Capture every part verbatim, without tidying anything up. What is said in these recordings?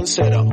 cero.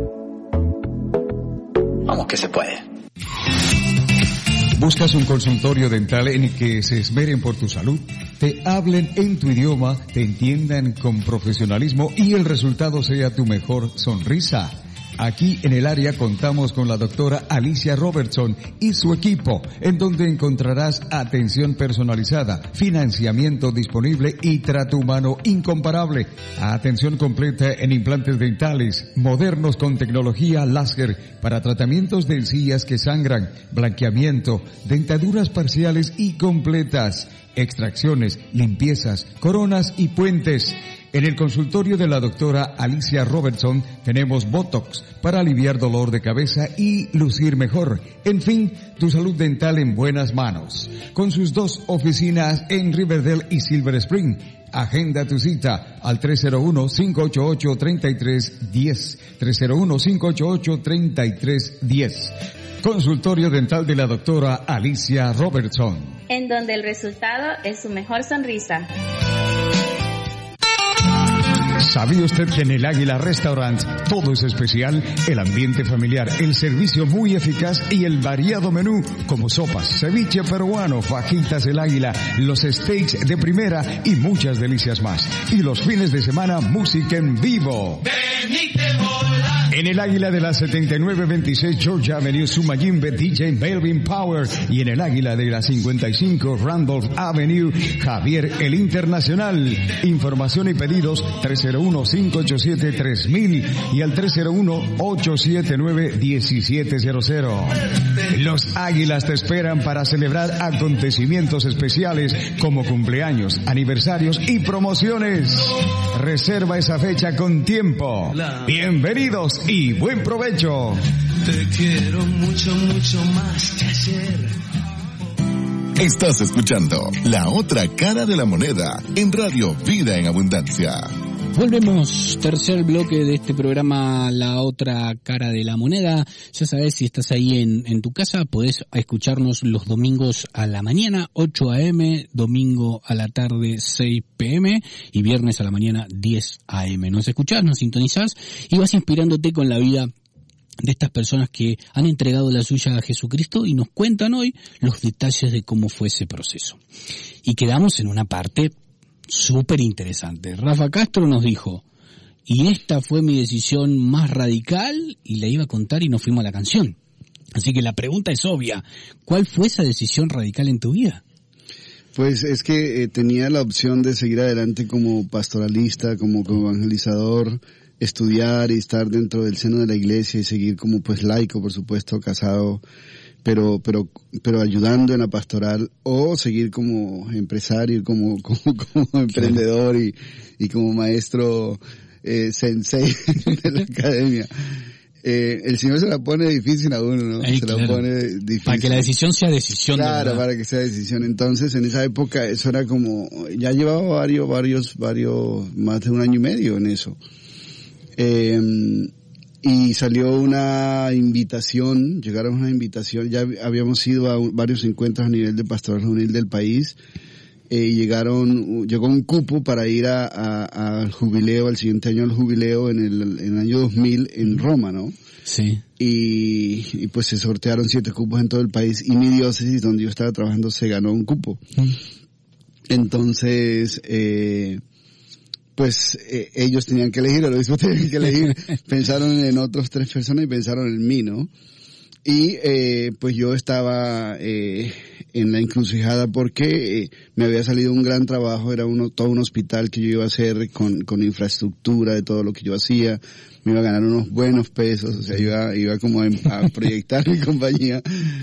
Vamos que se puede. ¿Buscas un consultorio dental en el que se esmeren por tu salud? Te hablen en tu idioma, te entiendan con profesionalismo y el resultado sea tu mejor sonrisa. Aquí en el área contamos con la doctora Alicia Robertson y su equipo, en donde encontrarás atención personalizada, financiamiento disponible y trato humano incomparable. Atención completa en implantes dentales, modernos con tecnología láser para tratamientos de encías que sangran, blanqueamiento, dentaduras parciales y completas, extracciones, limpiezas, coronas y puentes. En el consultorio de la doctora Alicia Robertson tenemos Botox para aliviar dolor de cabeza y lucir mejor. En fin, tu salud dental en buenas manos. Con sus dos oficinas en Riverdale y Silver Spring. Agenda tu cita al tres cero uno, cinco ocho ocho, tres tres uno cero. tres cero uno, cinco ocho ocho, tres tres uno cero. Consultorio dental de la doctora Alicia Robertson. En donde el resultado es su mejor sonrisa. ¿Sabía usted que en el Águila Restaurant todo es especial? El ambiente familiar, el servicio muy eficaz y el variado menú como sopas, ceviche peruano, fajitas del Águila, los steaks de primera y muchas delicias más. Y los fines de semana, música en vivo. En el Águila de la setenta y nueve veintiséis George Avenue, Sumayimbe, D J Melvin Power. Y en el Águila de la cincuenta y cinco Randolph Avenue, Javier el Internacional. Información y pedidos tres cero uno, cinco ocho siete, tres mil y al tres cero uno, ocho siete nueve, uno siete cero cero. Los Águilas te esperan para celebrar acontecimientos especiales como cumpleaños, aniversarios y promociones. Reserva esa fecha con tiempo. Bienvenidos y buen provecho. Te quiero mucho, mucho más que ayer. Estás escuchando La Otra Cara de la Moneda en Radio Vida en Abundancia. Volvemos, tercer bloque de este programa, La Otra Cara de la Moneda. Ya sabes, si estás ahí en, en tu casa, podés escucharnos los domingos a la mañana, ocho a eme, domingo a la tarde, seis pe eme, y viernes a la mañana, diez a eme. Nos escuchás, nos sintonizás y vas inspirándote con la vida de estas personas que han entregado la suya a Jesucristo y nos cuentan hoy los detalles de cómo fue ese proceso. Y quedamos en una parte súper interesante. Rafa Castro nos dijo, y esta fue mi decisión más radical, y la iba a contar y nos fuimos a la canción. Así que la pregunta es obvia, ¿cuál fue esa decisión radical en tu vida? Pues es que eh, tenía la opción de seguir adelante como pastoralista, como, como evangelizador, estudiar y estar dentro del seno de la iglesia y seguir como pues laico, por supuesto, casado, pero pero pero ayudando en la pastoral, o seguir como empresario, como como, como emprendedor y, y como maestro eh, sensei de la academia. Eh, el Señor se la pone difícil a uno, ¿no? Ay, se claro. la pone difícil. Para que la decisión sea decisión. Claro, de para que sea decisión. Entonces, en esa época, eso era como, ya llevaba varios, varios, varios, más de un año y medio en eso. Eh, y salió una invitación, llegaron una invitación, ya habíamos ido a un, varios encuentros a nivel de pastoral juvenil del país, eh, llegaron, llegó un cupo para ir a, a, al jubileo, al siguiente año al jubileo en el, en el año dos mil en Roma, ¿no? Sí. Y, y pues se sortearon siete cupos en todo el país, y mi diócesis donde yo estaba trabajando se ganó un cupo. Mm. Entonces, eh, pues eh, ellos tenían que elegir, el obispo tenía que elegir, pensaron en otros tres personas y pensaron en mí, ¿no? Y eh, pues yo estaba eh, en la encrucijada porque eh, me había salido un gran trabajo, era uno todo un hospital que yo iba a hacer con, con infraestructura de todo lo que yo hacía, me iba a ganar unos buenos pesos, o sea, iba, iba como a, a proyectar mi compañía.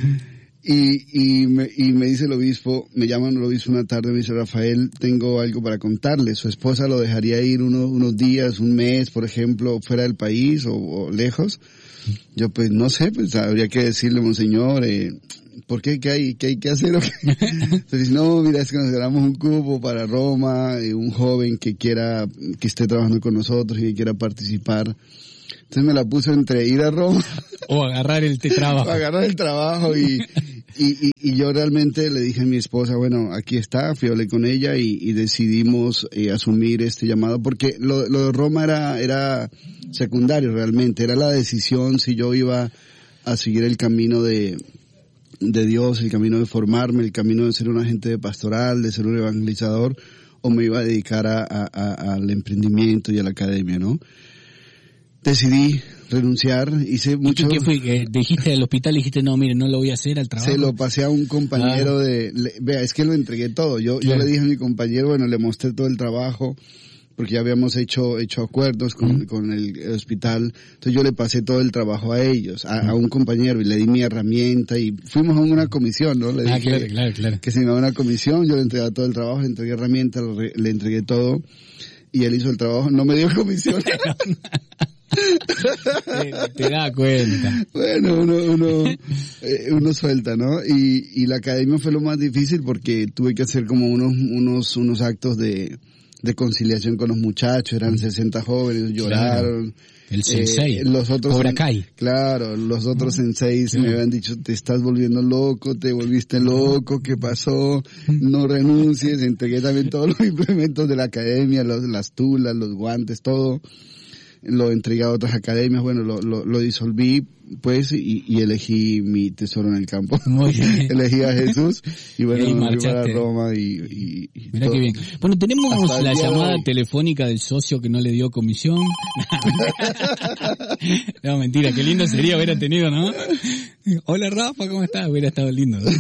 Y, y, me, y me dice el obispo, me llaman el obispo una tarde, me dice, Rafael, tengo algo para contarle. Su esposa lo dejaría ir unos, unos días, un mes, por ejemplo, fuera del país o, o lejos. Yo pues no sé, pues habría que decirle, monseñor, eh, ¿por qué? ¿Qué hay, qué hay que hacer? Entonces dice, no, mira, es que nos ganamos un cupo para Roma, eh, un joven que quiera, que esté trabajando con nosotros y que quiera participar. Entonces me la puso entre ir a Roma o agarrar el trabajo. o agarrar el trabajo y, Y, y, y yo realmente le dije a mi esposa, bueno, aquí está, fui a hablar con ella y, y decidimos eh, asumir este llamado, porque lo, lo de Roma era, era secundario realmente, era la decisión si yo iba a seguir el camino de, de Dios, el camino de formarme, el camino de ser un agente de pastoral, de ser un evangelizador, o me iba a dedicar a, a, a, al emprendimiento y a la academia, ¿no? Decidí renunciar, hice mucho... ¿Qué fue? ¿Que dijiste al hospital, dijiste, no, mire, no lo voy a hacer al trabajo? Se lo pasé a un compañero ah. de... Le, vea, es que lo entregué todo. Yo, yo le dije a mi compañero, bueno, le mostré todo el trabajo, porque ya habíamos hecho hecho acuerdos con, mm. con el, el hospital. Entonces yo le pasé todo el trabajo a ellos, a, mm. a un compañero, y le di mi herramienta, y fuimos a una comisión, ¿no? Le ah, dije claro, claro, claro. que se me iba a una comisión, yo le entregué todo el trabajo, le entregué herramientas, le, le entregué todo, y él hizo el trabajo, no me dio comisión. te, te da cuenta. Bueno, uno, uno, eh, uno suelta, ¿no? Y, y la academia fue lo más difícil porque tuve que hacer como unos, unos, unos actos de, de conciliación con los muchachos, eran sesenta jóvenes, lloraron. Claro. El sensei, eh, los otros, Cobra Kai. Claro, los otros senseis sí. me habían dicho, te estás volviendo loco, te volviste loco, ¿qué pasó? No renuncies, entregué también todos los implementos de la academia, los, las tulas, los guantes, todo. Lo entregué a otras academias, bueno, lo, lo, lo disolví, pues, y, y elegí mi tesoro en el campo. Muy bien. Elegí a Jesús, y bueno, y me fui a Roma, y, y, y Mirá todo. qué bien. Bueno, tenemos la llamada telefónica del socio que no le dio comisión. No, mentira, qué lindo sería hubiera tenido, ¿no? Hola Rafa, ¿cómo estás? Hubiera estado lindo, ¿no?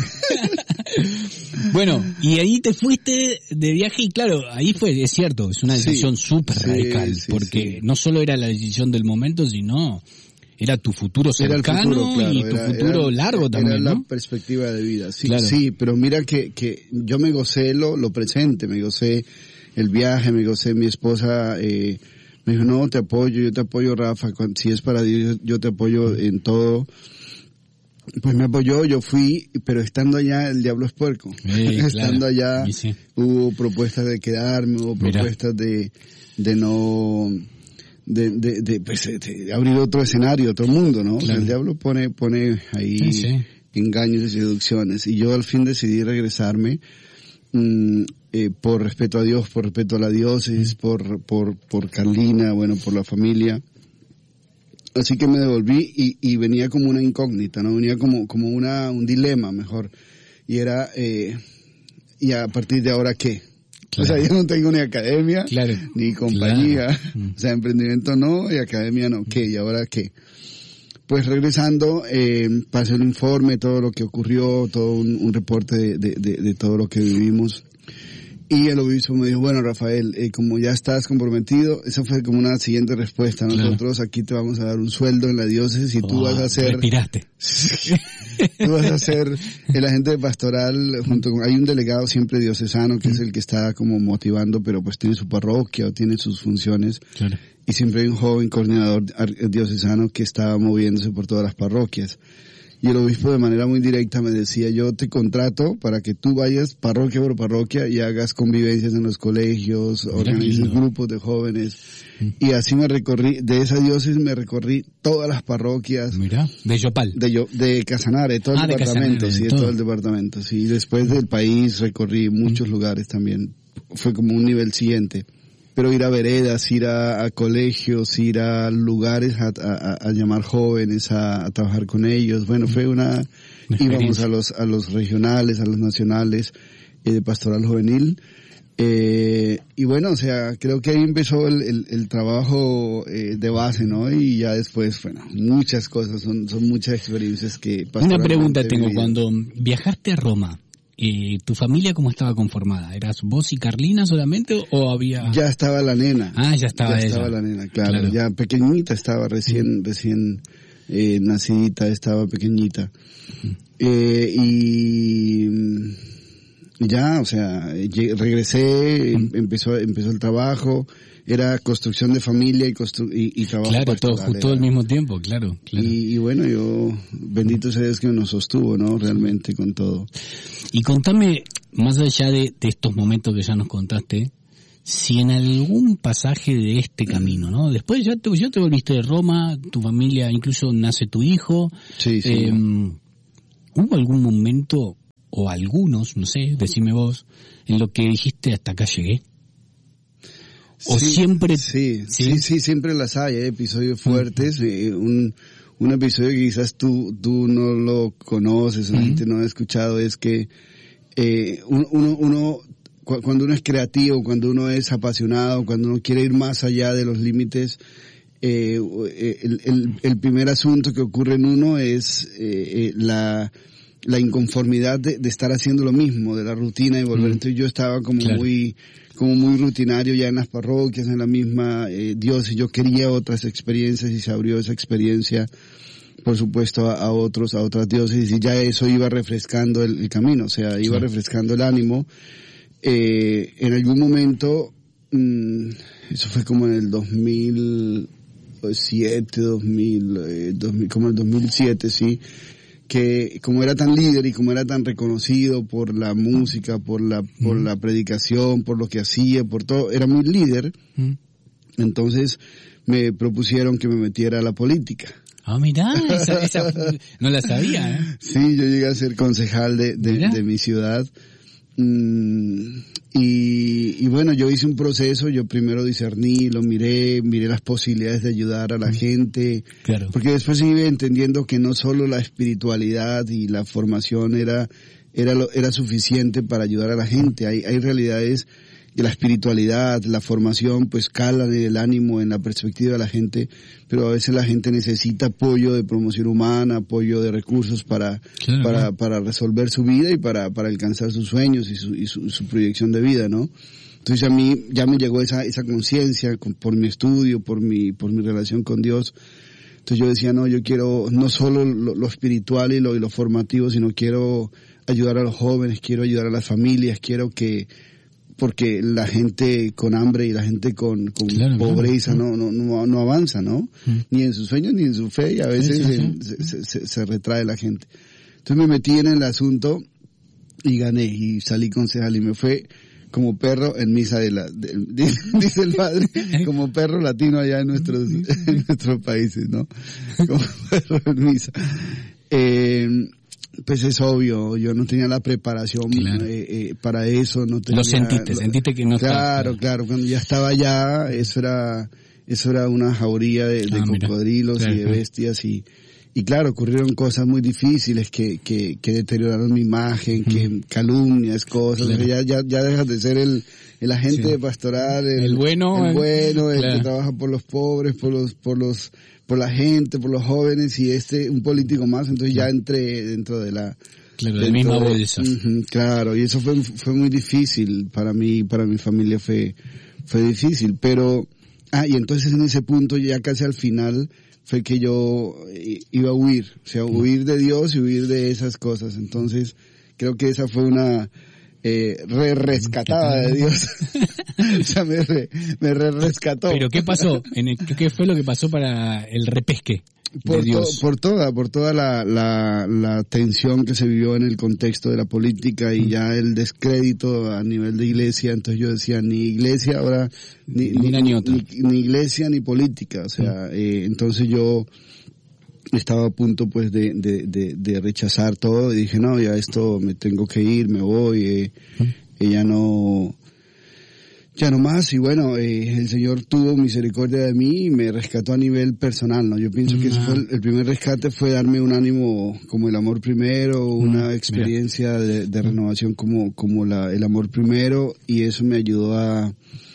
Bueno, y ahí te fuiste de viaje y claro, ahí fue, es cierto, es una decisión sí, súper sí, radical, sí, porque sí. no solo era la decisión del momento, sino era tu futuro cercano futuro, claro, y tu era, futuro era, largo también, era ¿no? la perspectiva de vida, sí, claro. sí, pero mira que, que yo me gocé lo, lo presente, me gocé el viaje, me gocé mi esposa, eh, me dijo, no, te apoyo, yo te apoyo Rafa, si es para Dios, yo te apoyo en todo. Pues me apoyó, yo fui, pero estando allá el diablo es puerco. Sí, estando claro. allá sí. hubo propuestas de quedarme, hubo propuestas de, de no, de, de, de, pues, de abrir otro escenario, otro mundo, ¿no? Claro. O sea, el diablo pone, pone ahí sí, sí. engaños y seducciones. Y yo al fin decidí regresarme, mmm, eh, por respeto a Dios, por respeto a la diócesis, mm. por, por, por Carlina, bueno, por la familia. Así que me devolví y, y venía como una incógnita, ¿no? Venía como, como una, un dilema, mejor. Y era, eh, ¿y a partir de ahora qué? Claro. O sea, yo no tengo ni academia, claro. ni compañía. Claro. O sea, emprendimiento no y academia no. ¿Qué? ¿Y ahora qué? Pues regresando, eh, pasé el informe, todo lo que ocurrió, todo un, un reporte de, de, de, de todo lo que vivimos. Y el obispo me dijo, bueno, Rafael, eh, como ya estás comprometido, esa fue como una siguiente respuesta. Nosotros claro. aquí te vamos a dar un sueldo en la diócesis y oh, tú vas a ser... Respiraste. Tú vas a ser el agente pastoral junto con... Hay un delegado siempre diocesano que mm. es el que está como motivando, pero pues tiene su parroquia o tiene sus funciones. Claro. Y siempre hay un joven coordinador diocesano que está moviéndose por todas las parroquias. Y el obispo de manera muy directa me decía, yo te contrato para que tú vayas parroquia por parroquia y hagas convivencias en los colegios, Mira organices grupos de jóvenes. Mm. Y así me recorrí, de esa diócesis me recorrí todas las parroquias. Mira, de Yopal. De, Yo, de Casanare, todo ah, el departamento, sí, todo. todo el departamento, sí. Y después del país recorrí muchos mm. lugares también. Fue como un nivel siguiente. Pero ir a veredas, ir a, a colegios, ir a lugares a, a, a llamar jóvenes, a, a trabajar con ellos. Bueno, fue una, íbamos a los, a los regionales, a los nacionales, eh, de pastoral juvenil. Eh, y bueno, o sea, creo que ahí empezó el, el, el trabajo eh, de base, ¿no? Y ya después, bueno, muchas cosas, son, son muchas experiencias que Una pregunta tengo, cuando viajaste a Roma, ¿y tu familia cómo estaba conformada? ¿Eras vos y Carlina solamente o había...? Ya estaba la nena. Ah, ya estaba ya ella. Ya estaba la nena, claro. claro. Ya pequeñita estaba, recién, mm. recién eh, nacidita, estaba pequeñita. Mm. Eh, y ya, o sea, regresé, mm. empezó, empezó el trabajo, era construcción de familia y, constru y, y trabajo Claro, todo, justo al mismo tiempo, claro. claro. Y, y bueno, yo, bendito sea Dios que nos sostuvo, ¿no? Realmente con todo. Y contame, más allá de, de estos momentos que ya nos contaste, si en algún pasaje de este camino, ¿no? Después ya te, ya te volviste de Roma, tu familia, incluso nace tu hijo. Sí, sí. Eh, ¿Hubo algún momento, o algunos, no sé, decime vos, en lo que dijiste hasta acá llegué? ¿O sí, siempre...? Sí, sí, sí, sí, siempre las hay, hay episodios fuertes, uh-huh. eh, un, un episodio que quizás tú, tú no lo conoces, uh-huh. la gente no ha escuchado, es que eh, uno, uno, uno, cuando uno es creativo, cuando uno es apasionado, cuando uno quiere ir más allá de los límites, eh, el, el, el primer asunto que ocurre en uno es eh, eh, la... la inconformidad de, de estar haciendo lo mismo, de la rutina y volver. Mm. Entonces yo estaba como claro. muy, como muy rutinario ya en las parroquias, en la misma eh, diócesis. Yo quería otras experiencias y se abrió esa experiencia, por supuesto, a, a otros, a otras diócesis, y ya eso iba refrescando el, el camino, o sea, iba sí. refrescando el ánimo. Eh, en algún momento, mmm, eso fue como en el dos mil siete, dos mil, eh, dos mil, como el dos mil siete, sí, que como era tan líder y como era tan reconocido por la música, por la por mm. la predicación, por lo que hacía, por todo, era muy líder, mm. entonces me propusieron que me metiera a la política. Ah, mirá, esa, esa no la sabía, ¿eh? Sí, yo llegué a ser concejal de, de, de mi ciudad. Mm, y, y bueno, yo hice un proceso, yo primero discerní, lo miré, miré las posibilidades de ayudar a la mm. gente, claro. porque después iba entendiendo que no solo la espiritualidad y la formación era, era, lo, era suficiente para ayudar a la gente, hay, hay realidades de la espiritualidad, la formación, pues cala en el ánimo, en la perspectiva de la gente, pero a veces la gente necesita apoyo de promoción humana, apoyo de recursos para, claro, para, ¿no? para resolver su vida y para, para alcanzar sus sueños y su, y su, su proyección de vida, ¿no? Entonces a mí ya me llegó esa, esa conciencia por mi estudio, por mi, por mi relación con Dios. Entonces yo decía, no, yo quiero no solo lo, lo espiritual y lo, y lo formativo, sino quiero ayudar a los jóvenes, quiero ayudar a las familias, quiero que, porque la gente con hambre y la gente con, con claro, pobreza claro. No, no, no, no avanza, ¿no? Mm. Ni en sus sueños ni en su fe, y a veces sí, sí, sí. Se, se, se retrae la gente. Entonces me metí en el asunto y gané, y salí concejal, y me fue como perro en misa de la, de, de, dice el padre, como perro latino allá en nuestros, en nuestros países, ¿no? Como perro en misa. Eh, Pues es obvio, yo no tenía la preparación claro. eh, eh, para eso, no tenía... Lo sentiste, lo, sentiste que no claro, estaba... Claro, claro, cuando ya estaba allá, eso era, eso era una jauría de, de ah, cocodrilos claro, y de bestias, y, y claro, ocurrieron cosas muy difíciles que, que, que deterioraron mi imagen, mm. que calumnias, cosas, claro. ya, ya, ya dejas de ser el, el agente sí. pastoral, el, el bueno, el bueno, el claro. que trabaja por los pobres, por los, por los, por la gente, por los jóvenes, y este, un político más, entonces ya entré dentro de la... Claro, de la misma bolsa. Uh-huh, claro, y eso fue, fue muy difícil para mí, para mi familia fue, fue difícil, pero, ah, y entonces en ese punto, ya casi al final, fue que yo iba a huir, o sea, huir de Dios y huir de esas cosas, entonces, creo que esa fue una, eh, re rescatada de Dios. O sea, me re, me re rescató. Pero ¿qué pasó? En el, ¿Qué fue lo que pasó para el repesque? Por, to, por toda, por toda la, la, la tensión que se vivió en el contexto de la política y ya el descrédito a nivel de iglesia, entonces yo decía, ni iglesia ahora, ni, ni, ni, ni, ni, ni iglesia ni política, o sea, eh, entonces yo estaba a punto pues de, de, de, de rechazar todo y dije, no, ya esto me tengo que ir, me voy, eh, ella no... Ya no más, y bueno, eh, el Señor tuvo misericordia de mí y me rescató a nivel personal, ¿no? Yo pienso que ese fue el, el primer rescate, fue darme un ánimo como el amor primero, una experiencia de, de renovación como, como la, el amor primero, y eso me ayudó a,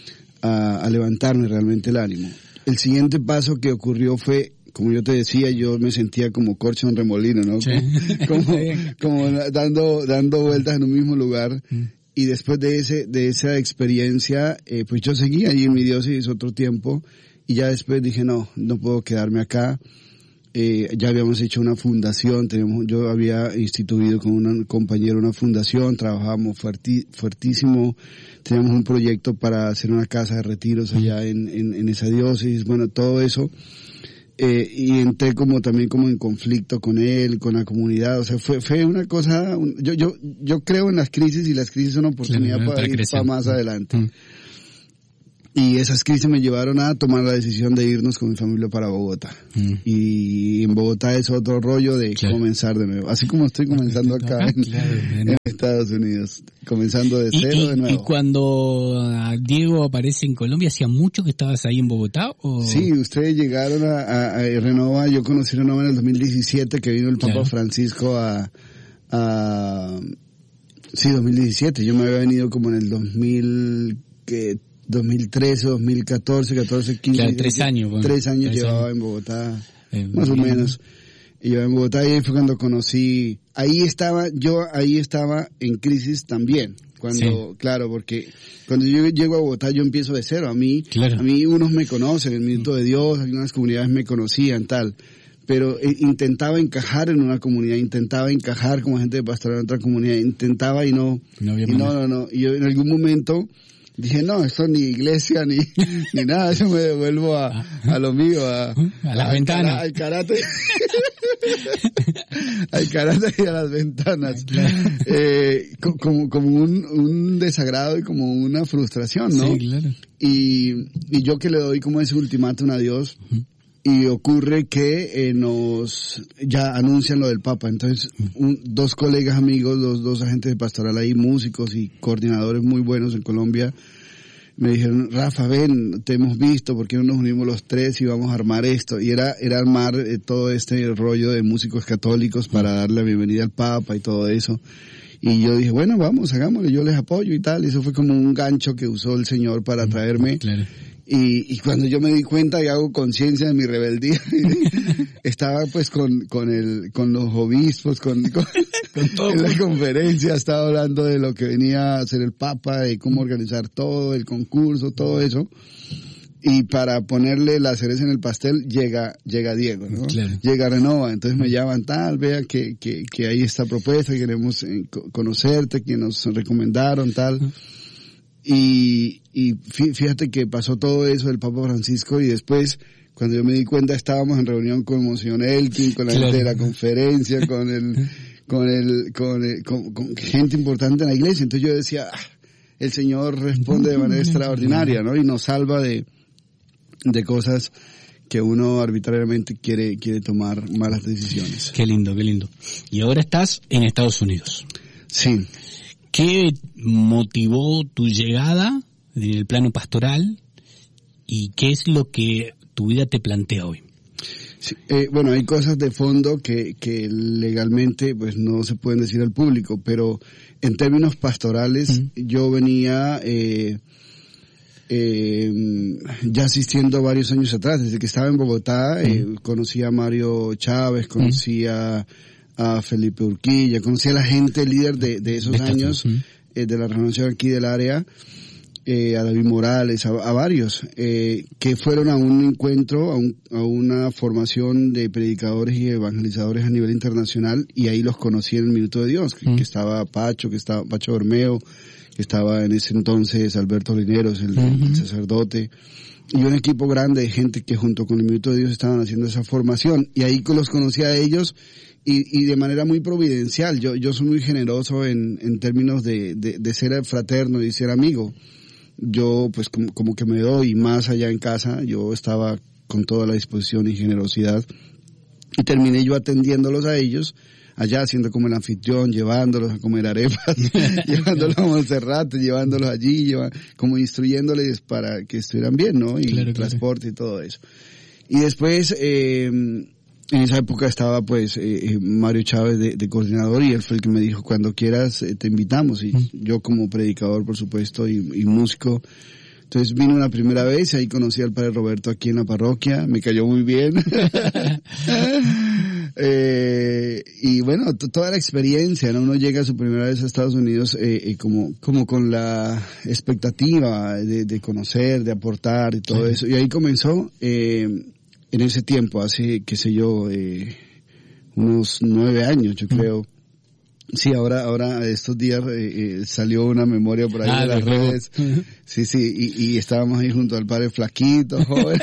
a, a levantarme realmente el ánimo. El siguiente paso que ocurrió fue, como yo te decía, yo me sentía como corcho en remolino, ¿no? Sí. Como, como, como dando, dando vueltas en un mismo lugar. Y después de ese, de esa experiencia, eh, pues yo seguí allí en mi diócesis otro tiempo, y ya después dije, no, no puedo quedarme acá. Eh, ya habíamos hecho una fundación, teníamos, yo había instituido con un compañero una fundación, trabajábamos fuerti, fuertísimo, teníamos un proyecto para hacer una casa de retiros allá en, en, en esa diócesis, bueno, todo eso. Eh, y entré como también como en conflicto con él, con la comunidad, o sea, fue fue una cosa, un, yo yo yo creo en las crisis, y las crisis son una oportunidad claro, para ir para más adelante. Mm. Y esas crisis me llevaron a tomar la decisión de irnos con mi familia para Bogotá. Mm. Y en Bogotá es otro rollo de claro. comenzar de nuevo. Así como estoy comenzando acá en, claro, en Estados Unidos. Comenzando de cero y, y, de nuevo. ¿Y cuando Diego aparece en Colombia, hacía mucho que estabas ahí en Bogotá? ¿O? Sí, ustedes llegaron a, a, a Renova. Yo conocí Renova en el dos mil diecisiete, que vino el Papa claro. Francisco a... a sí, dos mil diecisiete. Yo me había venido como en el dos mil... que dos mil trece, dos mil catorce, catorce, quince. Claro, tres años. Bueno, tres años tres llevaba años. En Bogotá, eh, más o menos. Y yo en Bogotá y ahí fue cuando conocí, ahí estaba, yo ahí estaba en crisis también. Cuando, sí. claro, porque cuando yo llego a Bogotá yo empiezo de cero. A mí, claro. a mí unos me conocen, el Minuto de Dios, algunas comunidades me conocían, tal. Pero eh, intentaba encajar en una comunidad, intentaba encajar como agente de pastoral en otra comunidad, intentaba y no, no, y no, no, no. Y yo en algún momento dije, no, esto ni iglesia, ni, ni nada, yo me devuelvo a, a lo mío, a, a las ventanas. Al karate. Al karate y a las ventanas. Claro. Eh, como, como un, un desagrado y como una frustración, ¿no? Sí, claro. Y, y yo que le doy como ese ultimátum a Dios, uh-huh. y ocurre que eh, nos ya anuncian lo del Papa. Entonces, un, dos colegas amigos, dos, dos agentes de pastoral ahí, músicos y coordinadores muy buenos en Colombia, me dijeron, Rafa, ven, te hemos visto, ¿por qué no nos unimos los tres y vamos a armar esto? Y era, era armar eh, todo este rollo de músicos católicos para darle la bienvenida al Papa y todo eso. Y yo dije, bueno, vamos, hagámoslo, yo les apoyo y tal. Y eso fue como un gancho que usó el Señor para traerme. Claro. Y, y cuando yo me di cuenta y hago conciencia de mi rebeldía, estaba pues con, con el, con los obispos, con, con, con todo. En la conferencia estaba hablando de lo que venía a hacer el Papa, de cómo organizar todo, el concurso, todo eso. Y para ponerle la cereza en el pastel, llega, llega Diego, ¿no? Claro. Llega Renova, entonces me llaman tal, vea que, que, que hay esta propuesta, queremos conocerte, que nos recomendaron, tal. Y, y fíjate que pasó todo eso del Papa Francisco y después, cuando yo me di cuenta, estábamos en reunión con Monsignor Elkin, con la claro. gente de la conferencia, con el, con el, con, el, con, con gente importante en la iglesia. Entonces yo decía, ah, el Señor responde de manera extraordinaria, ¿no? Y nos salva de, de cosas que uno arbitrariamente quiere, quiere tomar malas decisiones. Qué lindo, qué lindo. Y ahora estás en Estados Unidos. Sí. ¿Qué motivó tu llegada en el plano pastoral y qué es lo que tu vida te plantea hoy? Sí, eh, bueno, hay cosas de fondo que, que legalmente pues no se pueden decir al público, pero en términos pastorales mm. yo venía eh, eh, ya asistiendo varios años atrás. Desde que estaba en Bogotá mm. eh, conocí a Mario Chávez, conocí mm. a a Felipe Urquilla, conocí a la gente líder de, de esos Beto, años, ¿sí? eh, de la renovación aquí del área, eh, a David Morales, a, a varios, eh, que fueron a un encuentro, a, un, a una formación de predicadores y evangelizadores a nivel internacional, y ahí los conocí en el Minuto de Dios, que, mm. que estaba Pacho, que estaba Pacho Bermeo, que estaba en ese entonces Alberto Lineros, el, mm-hmm. el sacerdote, y un equipo grande de gente que junto con el Minuto de Dios estaban haciendo esa formación, y ahí los conocí a ellos, Y, y de manera muy providencial. Yo, yo soy muy generoso en, en términos de, de, de ser fraterno y ser amigo. Yo, pues, como, como que me doy más allá en casa. Yo estaba con toda la disposición y generosidad. Y terminé yo atendiéndolos a ellos, allá haciendo como el anfitrión, llevándolos a comer arepas, llevándolos a Monserrate, llevándolos allí, lleva, como instruyéndoles para que estuvieran bien, ¿no? Y claro, transporte claro. y todo eso. Y después, eh, en esa época estaba pues eh, Mario Chávez de, de coordinador y él fue el que me dijo, cuando quieras eh, te invitamos. Y mm. yo como predicador, por supuesto, y, y músico. Entonces vino una primera vez, ahí conocí al padre Roberto aquí en la parroquia, me cayó muy bien. eh, y bueno, t- toda la experiencia, ¿no? Uno llega a su primera vez a Estados Unidos eh, eh, como como con la expectativa de, de conocer, de aportar y todo sí. eso. Y ahí comenzó... Eh, en ese tiempo, hace, qué sé yo, eh, unos nueve años, yo creo. Sí, ahora, ahora estos días eh, eh, salió una memoria por ahí ah, de las redes. Uh-huh. Sí, sí, y, y estábamos ahí junto al padre Flaquito, joven.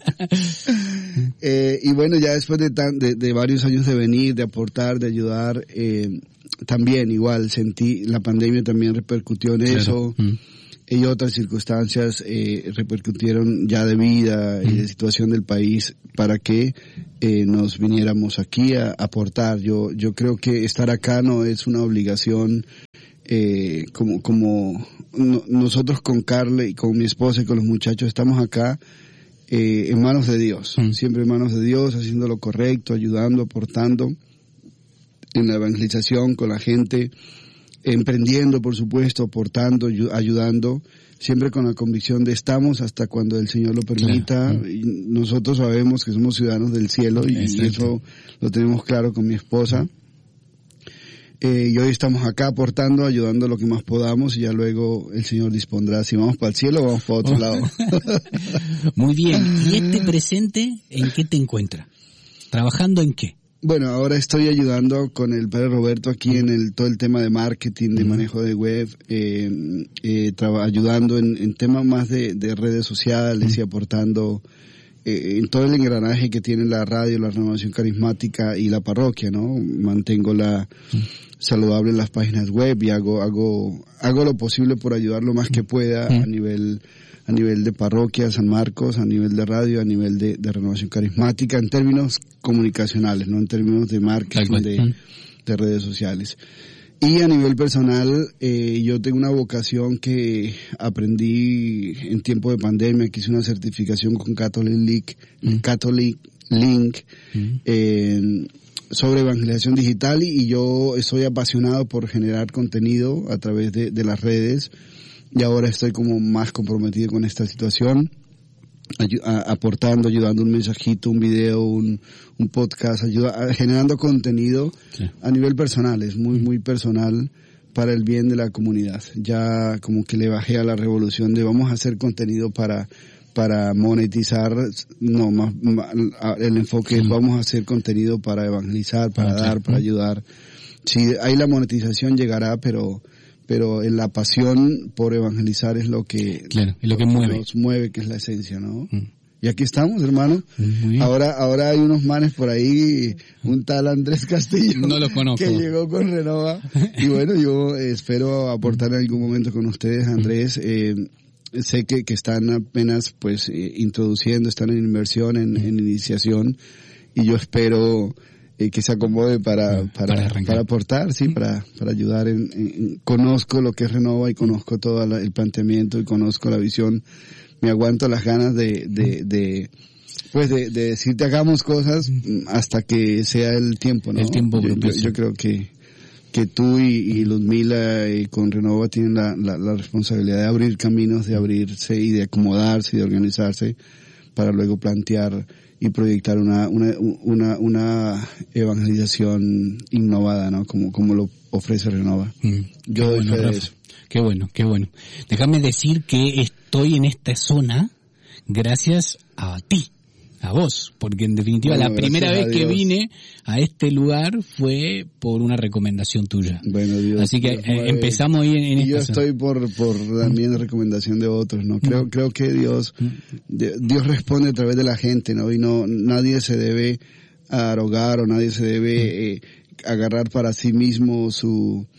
eh, y bueno, ya después de, tan, de, de varios años de venir, de aportar, de ayudar, eh, también igual sentí, la pandemia también repercutió en claro. eso. Uh-huh. y otras circunstancias eh, repercutieron ya de vida y de situación del país para que eh, nos viniéramos aquí a aportar. Yo yo creo que estar acá no es una obligación, eh, como como no, nosotros con Carla y con mi esposa y con los muchachos estamos acá eh, en manos de Dios, mm. siempre en manos de Dios, haciendo lo correcto, ayudando, aportando en la evangelización con la gente, emprendiendo, por supuesto, aportando, ayudando, siempre con la convicción de estamos hasta cuando el Señor lo permita. Claro. Y nosotros sabemos que somos ciudadanos del cielo y, y eso lo tenemos claro con mi esposa. Eh, y hoy estamos acá aportando, ayudando lo que más podamos y ya luego el Señor dispondrá si vamos para el cielo o vamos para otro lado. Muy bien. ¿Y este presente en qué te encuentra? ¿Trabajando en qué? Bueno, ahora estoy ayudando con el padre Roberto aquí en el todo el tema de marketing, de manejo de web, eh, eh, traba, ayudando en, en temas más de, de redes sociales y aportando eh, en todo el engranaje que tiene la radio, la renovación carismática y la parroquia, ¿no? Mantengo la saludable en las páginas web y hago hago hago lo posible por ayudar lo más que pueda a nivel a nivel de parroquia San Marcos, a nivel de radio, a nivel de, de renovación carismática, en términos comunicacionales, no en términos de marketing, de, de redes sociales. Y a nivel personal, eh, yo tengo una vocación que aprendí en tiempo de pandemia, que hice una certificación con Catholic Link, mm. Catholic Link, mm. eh, sobre evangelización digital, y, y yo estoy apasionado por generar contenido a través de, de las redes. Y ahora estoy como más comprometido con esta situación, ayu- a, aportando, ayudando un mensajito, un video, un, un podcast, ayuda, a, generando contenido sí. a nivel personal, es muy, muy personal para el bien de la comunidad. Ya como que le bajé a la revolución de vamos a hacer contenido para, para monetizar, no, más, más el enfoque sí. es vamos a hacer contenido para evangelizar, para okay. dar, para ayudar. Sí, ahí la monetización llegará, pero... pero en la pasión por evangelizar es lo que, claro, es lo que mueve. nos mueve, que es la esencia, ¿no? Mm. Y aquí estamos, hermano. Ahora ahora hay unos manes por ahí, un tal Andrés Castillo. No lo conozco. Que llegó con Renova. Y bueno, yo espero aportar en algún momento con ustedes, Andrés. Eh, sé que, que están apenas pues eh, introduciendo, están en inversión, en, en iniciación. Y yo espero... Eh, que se acomode para para, para, para aportar, sí, para para ayudar. En, en, conozco lo que es Renova y conozco todo la, el planteamiento y conozco la visión. Me aguanto las ganas de de, de pues de, de decirte hagamos cosas hasta que sea el tiempo, ¿no? El tiempo yo, yo, yo creo que que tú y, y Ludmila y con Renova tienen la, la, la responsabilidad de abrir caminos, de abrirse y de acomodarse y de organizarse para luego plantear y proyectar una, una, una, una evangelización innovada, ¿no? Como, como lo ofrece Renova. Mm, Yo doy fe de eso. Qué bueno, qué bueno. Déjame decir que estoy en esta zona gracias a ti, a vos, porque en definitiva bueno, la primera vez que vine a este lugar fue por una recomendación tuya. Bueno, Dios. Así que Dios eh, empezamos ahí en, en y esta yo zona. estoy por por también mm. recomendación de otros, ¿no? Creo mm. creo que Dios de, Dios responde a través de la gente, ¿no? Y no nadie se debe arrogar o nadie se debe mm. eh, agarrar para sí mismo su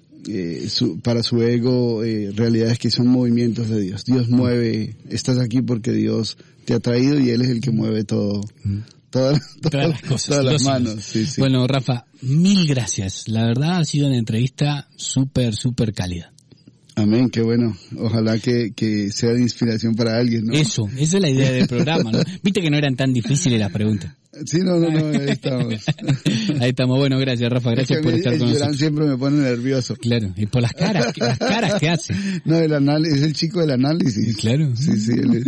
Eh, su, para su ego, eh, realidades que son movimientos de Dios. Dios mueve, estás aquí porque Dios te ha traído y Él es el que mueve todo, todas, todas, todas las cosas, todas las manos. Sí, sí. Bueno, Rafa, mil gracias. La verdad ha sido una entrevista súper, súper cálida. Amén, qué bueno. Ojalá que, que sea de inspiración para alguien, ¿no? Eso, esa es la idea del programa, ¿no? Viste que no eran tan difíciles las preguntas. Sí, no, no, no, ahí estamos. Ahí estamos. Bueno, gracias, Rafa. Gracias es que por estar con nosotros. Siempre me pone nervioso. Claro, y por las caras, las caras que hace. No, el análisis, es el chico del análisis. Claro. Sí, sí, él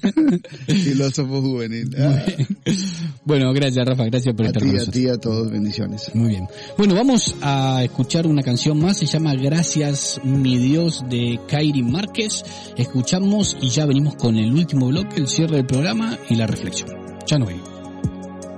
es filósofo juvenil. Ah. Bueno, gracias, Rafa. Gracias por a estar ti, con nosotros. A ti, a todos, bendiciones. Muy bien. Bueno, vamos a escuchar una canción más. Se llama Gracias, mi Dios, de Kairi Márquez. Escuchamos y ya venimos con el último bloque, el cierre del programa y la reflexión. Ya nos vemos.